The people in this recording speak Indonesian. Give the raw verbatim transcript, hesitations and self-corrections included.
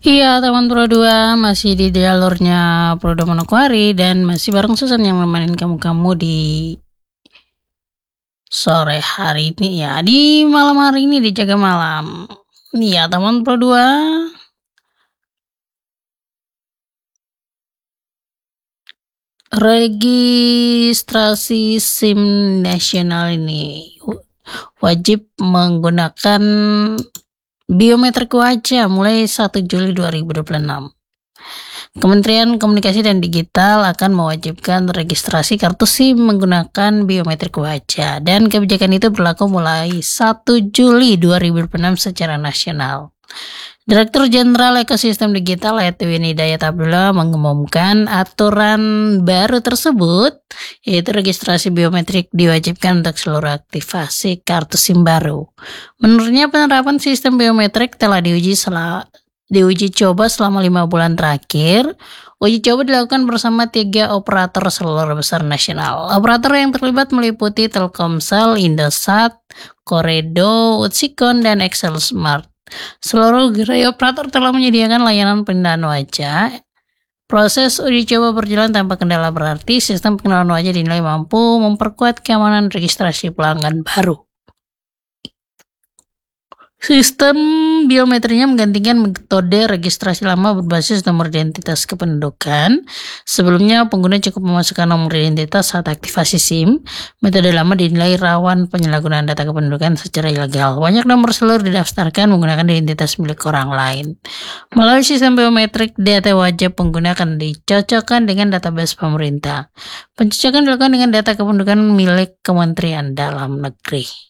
Iya, teman Pro dua masih di jalurnya Pro dua Manokwari dan masih bareng Susan yang nemenin kamu-kamu di sore hari ini ya, di malam hari ini di Jaga Malam. Iya, teman Pro dua. Registrasi SIM nasional ini wajib menggunakan biometrik wajah mulai satu Juli dua ribu dua puluh enam. Kementerian Komunikasi dan Digital akan mewajibkan registrasi kartu SIM menggunakan biometrik wajah dan kebijakan itu berlaku mulai satu Juli dua ribu dua puluh enam secara nasional. Direktur Jenderal Ekosistem Digital Edwin Hidayat Abdullah mengumumkan aturan baru tersebut, yaitu registrasi biometrik diwajibkan untuk seluruh aktivasi kartu SIM baru. Menurutnya penerapan sistem biometrik telah diuji selama diuji coba selama lima bulan terakhir. Uji coba dilakukan bersama tiga operator seluler besar nasional. Operator yang terlibat meliputi Telkomsel, Indosat, Koredo, Utsikon, dan Excel Smart. Seluruh gerai operator telah menyediakan layanan pengenalan wajah. Proses uji coba berjalan tanpa kendala berarti sistem pengenalan wajah dinilai mampu memperkuat keamanan registrasi pelanggan baru. Sistem biometrinya menggantikan metode registrasi lama berbasis nomor identitas kependudukan. Sebelumnya pengguna cukup memasukkan nomor identitas saat aktivasi SIM. Metode lama dinilai rawan penyalahgunaan data kependudukan secara ilegal. Banyak nomor seluler didaftarkan menggunakan identitas milik orang lain. Melalui sistem biometrik, data wajah pengguna akan dicocokkan dengan database pemerintah. Pencocokan dilakukan dengan data kependudukan milik Kementerian Dalam Negeri.